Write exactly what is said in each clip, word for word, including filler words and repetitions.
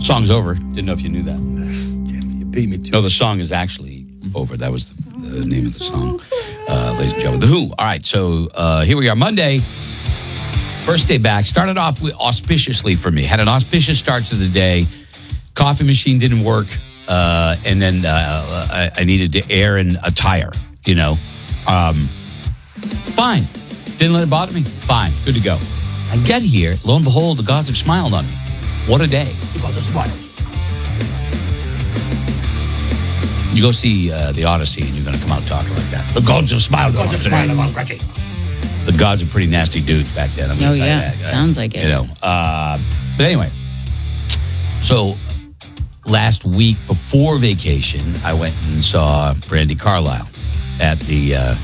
Song's over. Didn't know if you knew that. Damn it, you beat me to No, the song is actually over. That was the, the name of the song, uh, ladies and gentlemen. The Who. All right, so uh, here we are. Monday, first day back. Started off with auspiciously for me. Had an auspicious start to the day. Coffee machine didn't work, uh, and then uh, I, I needed to air in a tire, you know. Um, fine. Didn't let it bother me. Fine. Good to go. I get here. Lo and behold, the gods have smiled on me. What a day. The gods have smiled. You go see uh, the Odyssey and you're going to come out talking like that. The gods have smiled on us today. The gods are pretty nasty dudes back then. I'm Oh, gonna tell yeah. you that, uh, Sounds like it. You know. Uh, but anyway. So last week before vacation, I went and saw Brandi Carlile at the uh,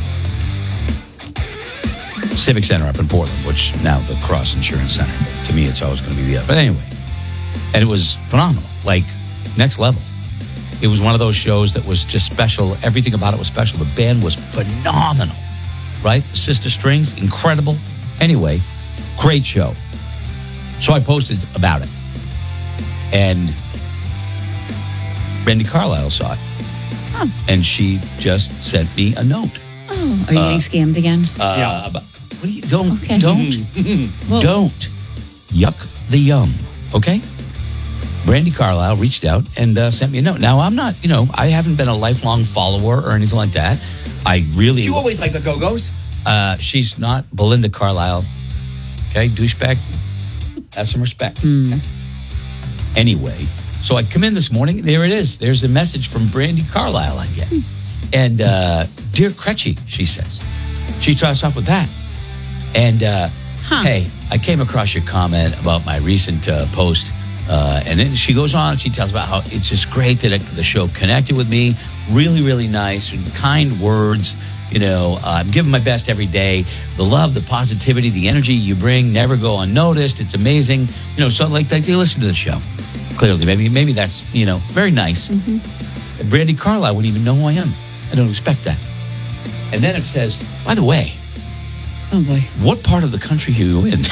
Civic Center up in Portland, which now the Cross Insurance Center. To me, it's always going to be the other. But anyway. And it was phenomenal. Like, next level. It was one of those shows that was just special. Everything about it was special. The band was phenomenal, right? Sister Strings, incredible. Anyway, great show. So I posted about it. And Brandi Carlile saw it. Oh. And she just sent me a note. Oh, are you Uh, getting scammed again? Uh, Yeah. about, what do you, don't, Okay. don't, Well- don't yuck the yum, okay? Brandi Carlile reached out and uh, sent me a note. Now, I'm not, you know, I haven't been a lifelong follower or anything like that. I really... Do you always like the Go-Go's? Uh, she's not Belinda Carlisle. Okay, douchebag. Have some respect. Mm. Anyway, so I come in this morning. There it is. There's a message from Brandi Carlile I get. And, uh, Dear Cretchy, she says. She starts off with that. And, uh, Huh. hey, I came across your comment about my recent uh, post. Uh, and then she goes on and she tells about how it's just great that it, the show connected with me. Really, really nice and kind words. You know, uh, I'm giving my best every day. The love, the positivity, the energy you bring never go unnoticed. It's amazing. You know, so like, like they listen to the show. Clearly, maybe maybe that's, you know, very nice. Mm-hmm. Brandi Carlile wouldn't even know who I am. I don't expect that. And then it says, by the way, Oh, boy. what part of the country are you in?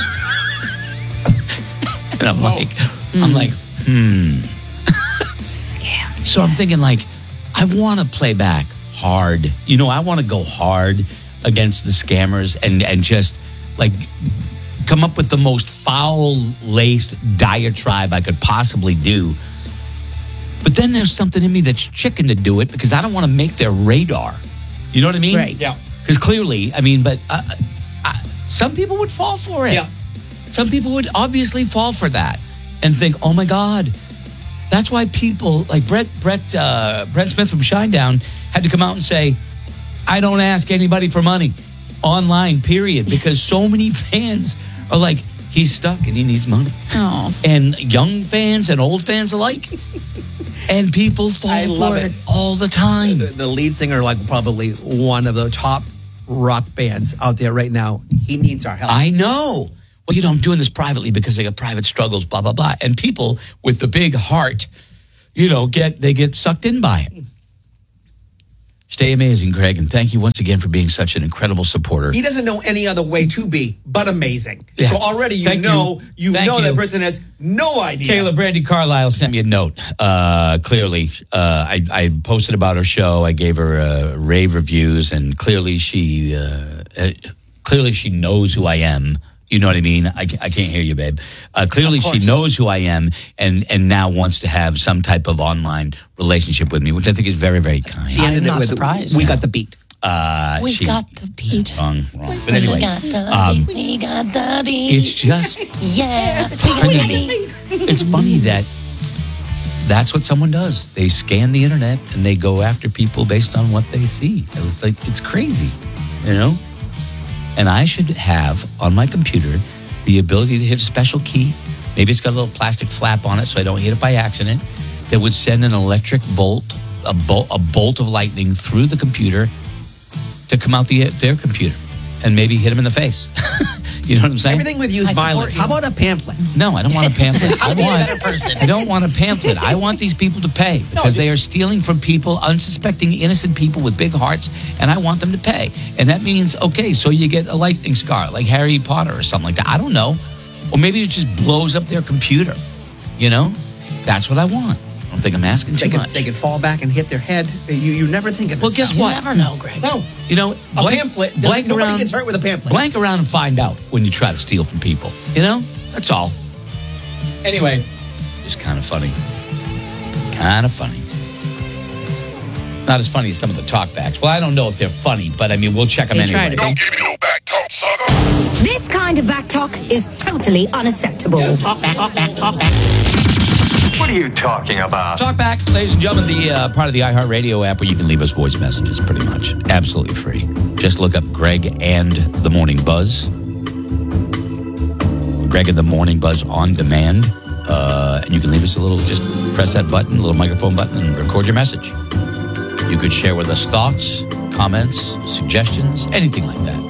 And I'm like, Mm. I'm like, hmm. Scam. So I'm thinking, like, I want to play back hard. You know, I want to go hard against the scammers and, and just, like, come up with the most foul-laced diatribe I could possibly do. But then there's something in me that's chicken to do it because I don't want to make their radar. You know what I mean? Right. Yeah. Because clearly, I mean, but uh, uh, some people would fall for it. Yeah. Some people would obviously fall for that and think, oh, my God. That's why people like Brett Brett uh, Brett Smith from Shinedown had to come out and say, I don't ask anybody for money online, period, because so many fans are like, he's stuck and he needs money. Oh. And young fans and old fans alike. And people fall I for love it. it. all the time. The, the lead singer, like probably one of the top rock bands out there right now. He needs our help. I know. Well, you know, I'm doing this privately because they got private struggles, blah, blah, blah. And people with the big heart, you know, get they get sucked in by it. Stay amazing, Greg, and thank you once again for being such an incredible supporter. He doesn't know any other way to be but amazing. Yeah. So already you Thank know you. you, Thank know you. that person has no idea. Kayla Brandi Carlile sent me a note. Uh, clearly, uh, I, I posted about her show. I gave her uh, rave reviews, and clearly she uh, uh, clearly she knows who I am. You know what I mean? I, I can't hear you, babe. Uh, clearly, she knows who I am, and and now wants to have some type of online relationship with me, which I think is very, very kind. She ended I'm it not with, surprised. We got the beat. Uh, We she- got the beat. wrong, wrong. But anyway, we got the um, beat. We got the beat. it's just yeah. We got funny. the beat. It's funny that that's what someone does. They scan the internet and they go after people based on what they see. It's like, it's crazy, you know? And I should have on my computer the ability to hit a special key. Maybe it's got a little plastic flap on it so I don't hit it by accident. That would send an electric bolt, a bolt, a bolt of lightning through the computer to come out the their computer and maybe hit them in the face. You know what I'm saying? Everything with you is I support violence. you. How about a pamphlet? No, I don't want a pamphlet. I be a want. better person. I don't want a pamphlet. I want these people to pay because they just- are stealing from people, unsuspecting, innocent people with big hearts, and I want them to pay. And that means, okay, so you get a lightning scar like Harry Potter or something like that. I don't know, or maybe it just blows up their computer. You know, that's what I want. I don't think I'm asking too They could, much. they could fall back and hit their head. You you never think of Well, this guess stuff. You what? never know, Greg. No. You know, A blank- pamphlet. doesn't- blank Nobody around- gets hurt with a pamphlet. Blank around and find out when you try to steal from people. You know, that's all. Anyway, it's kind of funny. Kind of funny. Not as funny as some of the talkbacks. Well, I don't know if they're funny, but I mean, we'll check them They anyway. try to be. This kind of backtalk is totally unacceptable. Talk back, talk back, talk back. What are you talking about? Talk back, ladies and gentlemen, the uh, part of the iHeartRadio app where you can leave us voice messages pretty much. Absolutely free. Just look up Greg and the Morning Buzz. Greg and the Morning Buzz on demand. Uh, and you can leave us a little, just press that button, a little microphone button, and record your message. You could share with us thoughts, comments, suggestions, anything like that.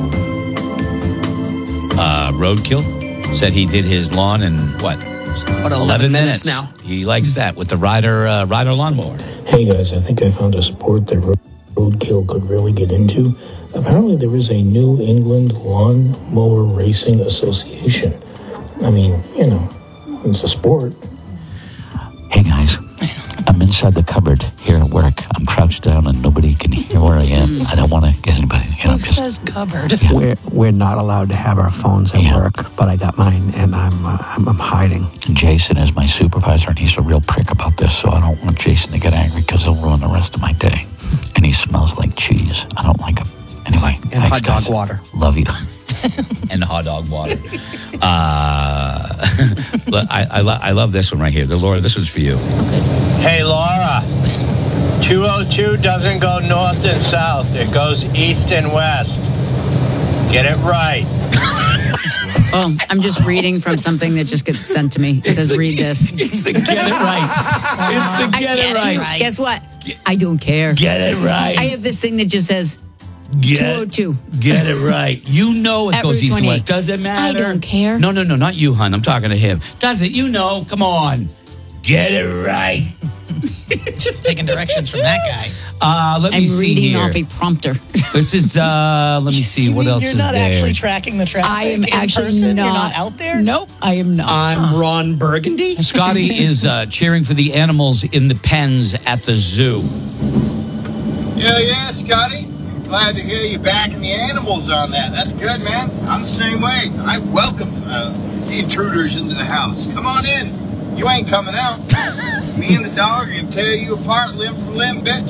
Uh, Roadkill said he did his lawn in what? What, eleven minutes now? He likes that with the rider uh, rider lawnmower. Hey guys, I think I found a sport that Road- Roadkill could really get into. Apparently there is a New England Lawn Mower Racing Association. I mean, you know, it's a sport. Hey guys, I'm inside the cupboard here at work. I'm crouched down and nobody can hear where I am. I don't want to get anybody, you know, Who just says cupboard? We're we're not allowed to have our phones at Yeah. work, but I got mine, and I'm uh, I'm, I'm hiding. Jason is my supervisor and he's a real prick about this, so I don't want Jason to get angry because he'll ruin the rest of my day. And he smells like cheese. I don't like him. Anyway, And thanks, hot dog guys. water. Love you. And hot dog water. uh, I, I, lo- I love this one right here. The Laura, this one's for you. Hey, Laura. two oh two doesn't go north and south. It goes east and west. Get it right. Oh, I'm just reading from something that just gets sent to me. It says, the- read this. It's the get it right. It's the I get it right. Guess what? I don't care. Get it right. I have this thing that just says Get, two oh two. Get it right. You know it At goes Route east and twenty-eight. west. Does it matter? I don't care. No, no, no, not you, hon. I'm talking to him. Does it? You know. Come on. Get it right. Taking directions from that guy. Uh, let me I'm see reading here. off a prompter. This is, uh, let me see. You What mean else You're is not there? actually tracking the traffic. I am in actually person? not. You're not out there. Nope, I am not. I'm Ron Burgundy. Scotty is uh, cheering for the animals in the pens at the zoo. Yeah, yeah, Scotty. Glad to hear you backing the animals on that. That's good, man. I'm the same way. I welcome uh, intruders into the house. Come on in. You ain't coming out. Me and the dog are going to tear you apart limb from limb, bitch.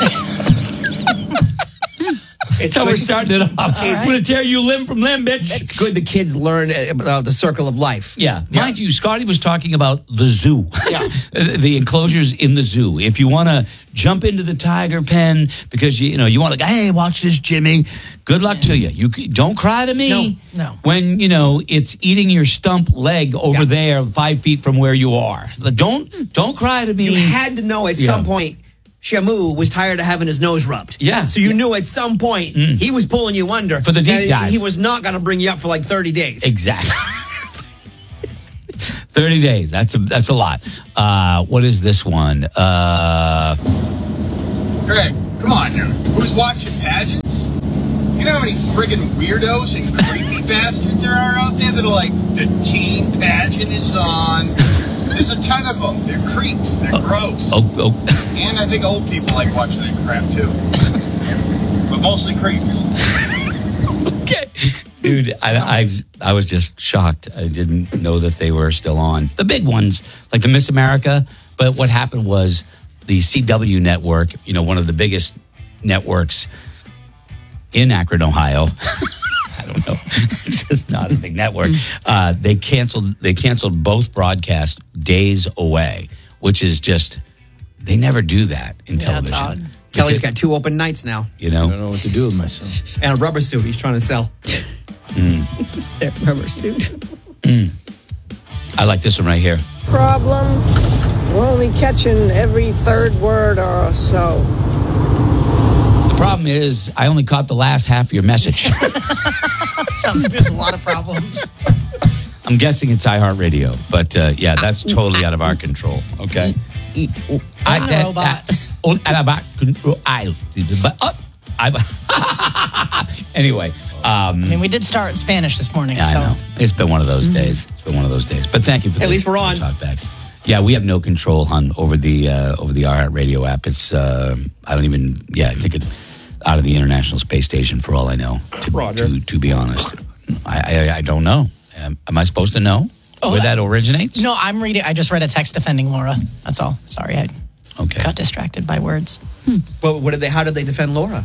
It's how we're starting it off. It's going to tear you limb from limb, bitch. It's good the kids learn about the circle of life. Yeah. Mind you, Scotty was talking about the zoo. Yeah. The enclosures in the zoo. If you want to jump into the tiger pen because you, you know you want to go, hey, watch this, Jimmy. Good luck to you. You c- don't cry to me. No, no. When you know it's eating your stump leg over Yeah. there, five feet from where you are. Don't don't cry to me. You had to know at Yeah. some point Shamu was tired of having his nose rubbed. Yeah. So you knew at some point he was pulling you under. For the deep and dive. He was not going to bring you up for like thirty days. Exactly. Thirty days. That's a that's a lot. Uh, what is this one? Uh, Greg, come on now. Who's watching pageants? You know how many friggin' weirdos and creepy bastards there are out there that are like, the teen pageant is on. There's a ton of them. They're creeps. They're gross. oh, oh. And I think old people like watching that crap too. But mostly creeps. Okay. Dude, I, I I was just shocked. I didn't know that they were still on. The big ones, like the Miss America. But what happened was the C W network, you know, one of the biggest networks in Akron, Ohio. I don't know. It's just not a big network. Uh, they canceled they canceled both broadcasts days away, which is just, they never do that in Yeah, it's television. odd. Kelly's Because, got two open nights now you know, I don't know what to do with myself. and a rubber suit he's trying to sell. That rubber suit. I like this one right here. Problem. We're only catching every third word or so. The problem is, I only caught the last half of your message. Sounds like there's a lot of problems. I'm guessing it's iHeartRadio, but uh, yeah, that's totally out of our control. Okay. On the robots. On out of our control. I- but, uh, I, anyway. Um, I mean, we did start Spanish this morning, yeah, so. I know. It's been one of those Mm-hmm. days. It's been one of those days. But thank you for At the, least we're on. the talkbacks. Yeah, we have no control, hon, over the uh, over the iHeartRadio app. It's uh, I don't even. Yeah, I think it out of the International Space Station for all I know. To, Roger. to, to be honest, I, I I don't know. Am, am I supposed to know Oh, where that originates? No, I'm reading. I just read a text defending Laura. That's all. Sorry, I okay. got distracted by words. But what did they? How did they defend Laura?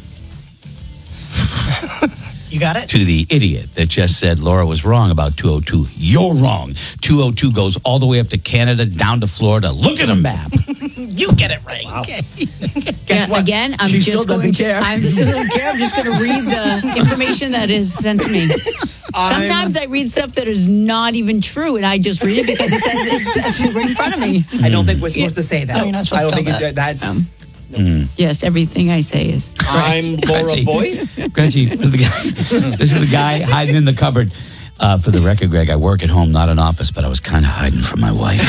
You got it? To the idiot that just said Laura was wrong about two oh two. You're wrong. two oh two goes all the way up to Canada, down to Florida. Look at a map. You get it right. Okay. Guess Yeah, what? again, I'm She just still going doesn't to. care. I'm still don't care. I'm just going to read the information that is sent to me. I'm- Sometimes I read stuff that is not even true, and I just read it because it says it says right in front of me. I don't think we're supposed to say that. No, you're not supposed I don't to think tell it, that's. Yes, everything I say is correct. I'm Laura Gretchen. Boyce. Gretchen, this is the guy, this is the guy hiding in the cupboard. Uh, for the record, Greg, I work at home, not an office, but I was kind of hiding from my wife.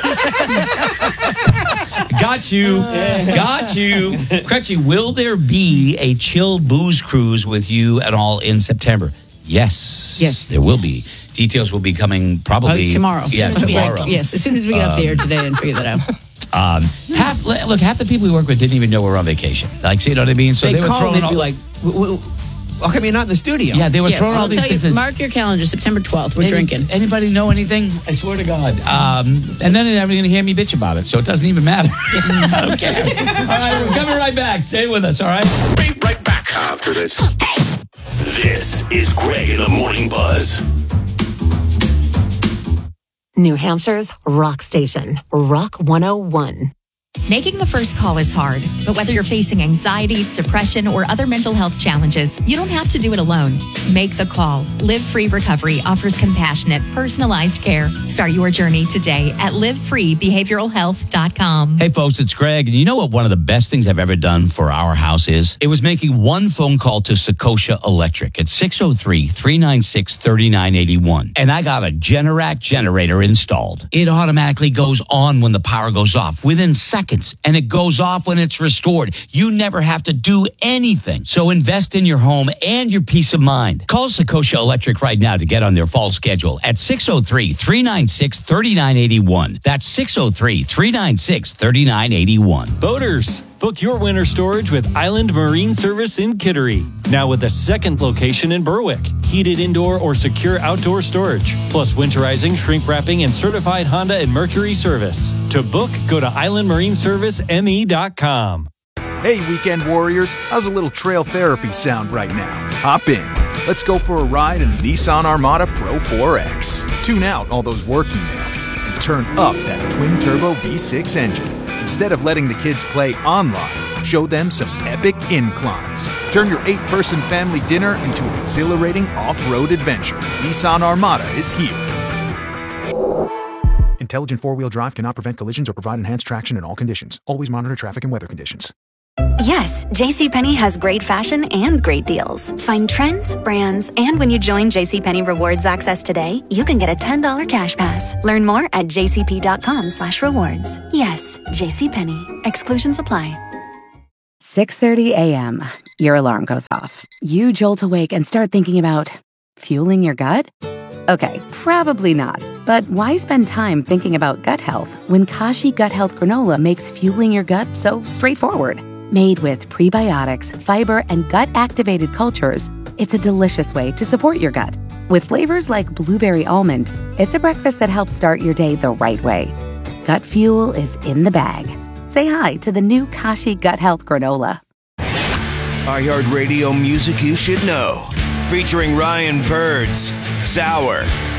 Got you. Got you. Gretchen, will there be a chill booze cruise with you at all in September? Yes. Yes. There will be. Details will be coming probably Oh, tomorrow. Yeah, As soon as we- tomorrow. yes, as soon as we get up there today and figure that out. Um, half, look, half the people we work with didn't even know we're on vacation. Like, you know what I mean? So they they were call throwing and they'd all, be like, w- w- "How come you're not in the studio?" yeah, they were Yeah, throwing I'll all these tell things. you, as- mark your calendar, September twelfth. We're Any- drinking. Anybody know anything? I swear to God. Um, and then they're never going to hear me bitch about it, so it doesn't even matter. I don't care. All right, we're coming right back. Stay with us, all right? Be right back after this. This is Greg in the Morning Buzz. New Hampshire's rock station, Rock one oh one. Making the first call is hard, but whether you're facing anxiety, depression, or other mental health challenges, you don't have to do it alone. Make the call. Live Free Recovery offers compassionate, personalized care. Start your journey today at live free behavioral health dot com. Hey, folks, it's Greg. And you know what one of the best things I've ever done for our house is? It was making one phone call to Secocia Electric at six oh three, three nine six, three nine eight one. And I got a Generac generator installed. It automatically goes on when the power goes off within seconds. And it goes off when it's restored. You never have to do anything. So invest in your home and your peace of mind. Call Secocia Electric right now to get on their fall schedule at six oh three, three nine six, three nine eight one. That's six oh three, three nine six, three nine eight one. Boaters, book your winter storage with Island Marine Service in Kittery. Now with a second location in Berwick. Heated indoor or secure outdoor storage, plus winterizing, shrink wrapping, and certified Honda and Mercury service. To book, go to island marine service m e dot com. Hey, weekend warriors, how's a little trail therapy sound right now? Hop in. Let's go for a ride in the Nissan Armada Pro four X. Tune out all those work emails and turn up that twin-turbo V six engine. Instead of letting the kids play online, show them some epic inclines. Turn your eight-person family dinner into an exhilarating off-road adventure. Nissan Armada is here. Intelligent four-wheel drive cannot prevent collisions or provide enhanced traction in all conditions. Always monitor traffic and weather conditions. Yes, JCPenney has great fashion and great deals. Find trends, brands, and when you join JCPenney Rewards Access today, you can get a ten dollars cash pass. Learn more at jcp.com slash rewards. Yes, JCPenney. Exclusions apply. six thirty a.m. Your alarm goes off. You jolt awake and start thinking about fueling your gut? Okay, probably not. But why spend time thinking about gut health when Kashi Gut Health Granola makes fueling your gut so straightforward? Made with prebiotics, fiber, and gut-activated cultures, it's a delicious way to support your gut. With flavors like blueberry almond, it's a breakfast that helps start your day the right way. Gut fuel is in the bag. Say hi to the new Kashi Gut Health Granola. iHeartRadio music you should know. Featuring Ryan Birds, Sour,